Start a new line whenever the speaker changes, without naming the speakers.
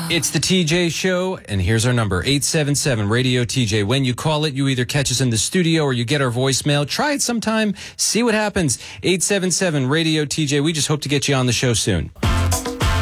It's the TJ Show, and here's our number, 877-RADIO-TJ. When you call it, you either catch us in the studio or you get our voicemail. Try it sometime. See what happens. 877-RADIO-TJ. We just hope to get you on the show soon.